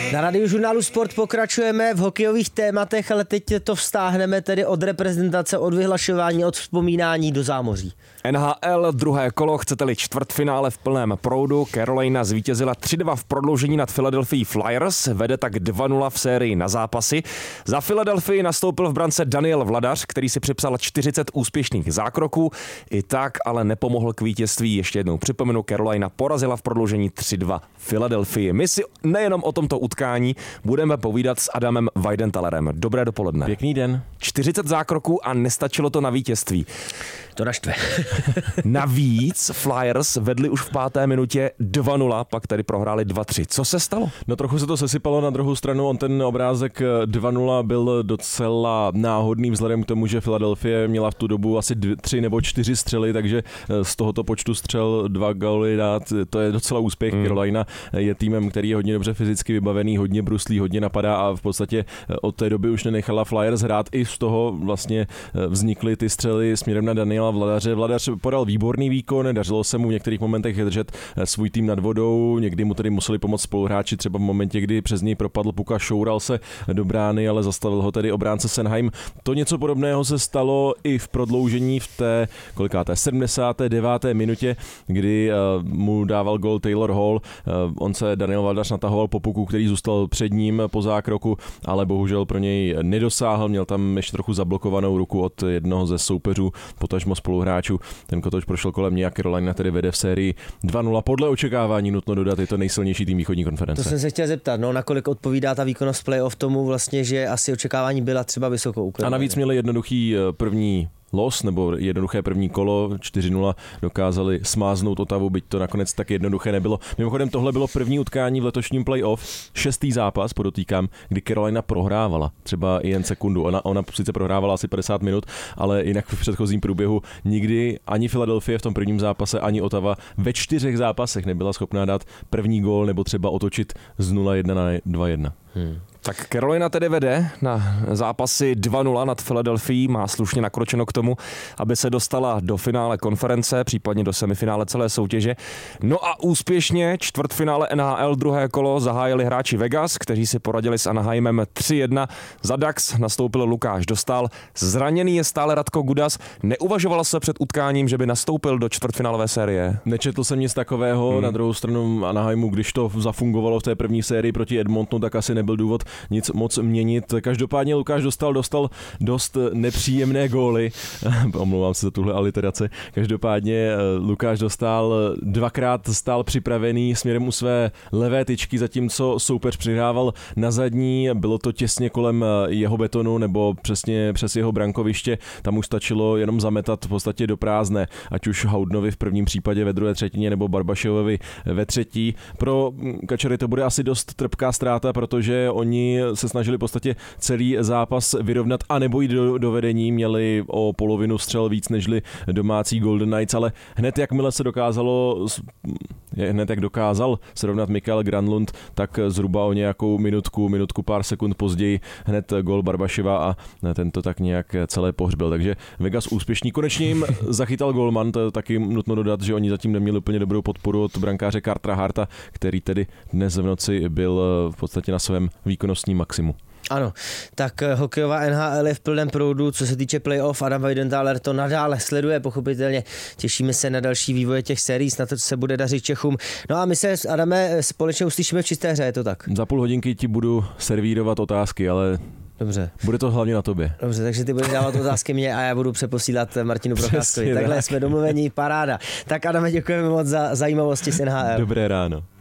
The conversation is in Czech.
Na Radiožurnálu Sport pokračujeme v hokejových tématech, ale teď to vztáhneme tedy od reprezentace, od vyhlašování, od vzpomínání do zámoří. NHL, druhé kolo, chcete-li čtvrtfinále v plném proudu. Carolina zvítězila 3-2 v prodloužení nad Philadelphia Flyers, vede tak 2-0 v sérii na zápasy. Za Philadelphii nastoupil v brance Daniel Vladař, který si připsal 40 úspěšných zákroků. I tak ale nepomohl k vítězství. Ještě jednou připomenu, Carolina porazila v prodloužení 3-2 Philadelphii. My si nejenom o tomto utkání budeme povídat s Adamem Weidenthalerem. Dobré dopoledne. Pěkný den. 40 zákroků a nestačilo to na vítězství. To naštve. Navíc Flyers vedli už v 5. minutě 2-0, pak tedy prohráli 2-3. Co se stalo? No trochu se to sesypalo, na druhou stranu on ten obrázek 2-0 byl docela náhodný vzhledem k tomu, že Philadelphia měla v tu dobu asi 3 nebo 4 střely, takže z tohoto počtu střel 2 góly dát, to je docela úspěch. Carolina je týmem, který je hodně dobře fyzicky vybavený, hodně bruslí, hodně napadá a v podstatě od té doby už nenechala Flyers hrát. I z toho vlastně vznikly ty střely směrem na Daniela Vladaře. Vladař podal výborný výkon, dařilo se mu v některých momentech držet svůj tým nad vodou, někdy mu tedy museli pomoct spoluhráči, třeba v momentě, kdy přes něj propadl puka, šoural se do brány, ale zastavil ho tedy obránce Sanheim. To něco podobného se stalo i v prodloužení v té 79. minutě, kdy mu dával gól Taylor Hall. On se Daniel Vladař natahoval po puku, který zůstal před ním po zákroku, ale bohužel pro něj nedosáhl, měl tam ještě trochu zablokovanou ruku od jednoho ze soupeřů, potažmo spoluhráčů. Ten kotouč prošel kolem něj a Carolina tedy vede v sérii 2-0. Podle očekávání nutno dodat, je to nejsilnější tým východní konference. To jsem se chtěl zeptat, nakolik odpovídá ta výkonnost playoff tomu vlastně, že asi očekávání byla třeba vysokou. A navíc měli jednoduchý první los, nebo jednoduché první kolo, 4-0 dokázali smáznout Ottawu, byť to nakonec tak jednoduché nebylo. Mimochodem tohle bylo první utkání v letošním playoff, 6. zápas, podotýkám, kdy Carolina prohrávala, třeba i jen sekundu. Ona sice prohrávala asi 50 minut, ale jinak v předchozím průběhu nikdy ani Philadelphia v tom prvním zápase, ani Ottawa ve 4 zápasech nebyla schopná dát první gól nebo třeba otočit z 0-1 na 2-1. Tak Carolina tedy vede na zápasy 2-0 nad Philadelphia, má slušně nakročeno k tomu, aby se dostala do finále konference, případně do semifinále celé soutěže. No a úspěšně čtvrtfinále NHL druhé kolo zahájili hráči Vegas, kteří si poradili s Anaheimem 3-1. Za Ducks nastoupil Lukáš Dostál, zraněný je stále Radko Gudas. Neuvažoval se před utkáním, že by nastoupil do čtvrtfinálové série? Nečetl jsem nic takového, na druhou stranu Anaheimu, když to zafungovalo v té první sérii proti Edmontonu, tak asi nebyl důvod nic moc měnit. Každopádně Lukáš dostal dost nepříjemné góly. Omlouvám se za tuhle aliteraci. Každopádně Lukáš Dostál dvakrát stál připravený směrem u své levé tyčky, zatímco soupeř přihrával na zadní. Bylo to těsně kolem jeho betonu nebo přesně přes jeho brankoviště. Tam už stačilo jenom zametat v podstatě do prázdné. Ať už Houdnovi v prvním případě ve druhé třetině nebo Barbašovovi ve třetí. Pro Kačery to bude asi dost trpká ztráta, protože oni se snažili v podstatě celý zápas vyrovnat a nebo jít do vedení, měli o polovinu střel víc nežli domácí Golden Knights, ale hned jak dokázal srovnat Mikael Granlund, tak zhruba o nějakou minutku pár sekund později hned gól Barbaševa a tento tak nějak celé pohřbil. Takže Vegas úspěšný. Konečně jim zachytal golman, to taky nutno dodat, že oni zatím neměli úplně dobrou podporu od brankáře Cartera Harta, který tedy dnes v noci byl v podstatě na svém výkonnostním maximu. Ano, tak hokejová NHL je v plném proudu, co se týče playoff. Adam Weidenthaler to nadále sleduje, pochopitelně těšíme se na další vývoje těch sérií, na to, co se bude dařit Čechům. No a my se, Adame, společně uslyšíme v čisté hře, je to tak? Za půl hodinky ti budu servírovat otázky, ale dobře. Bude to hlavně na tobě. Dobře, takže ty budeš dávat otázky mě a já budu přeposílat Martinu Procházkovi. Takhle jsme domluvení, paráda. Tak Adame, děkujeme moc za zajímavosti z NHL. Dobré ráno.